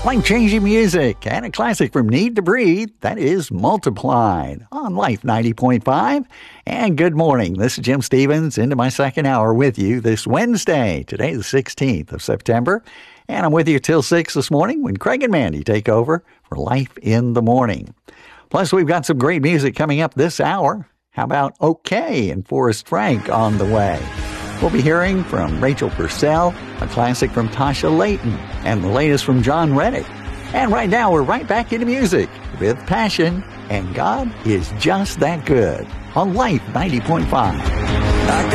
Life-changing music and a classic from Need to Breathe, that is Multiplied on Life 90.5. And good morning. This is Jim Stevens into my second hour with you this Wednesday, today the 16th of September. And I'm with you till 6 this morning when Craig and Mandy take over for Life in the Morning. Plus, we've got some great music coming up this hour. How about OK and Forrest Frank on the way? We'll be hearing from Rachel Purcell, a classic from Tasha Layton, and the latest from John Reddick. And right now, we're right back into music with Passion, and God is just that good on Life 90.5.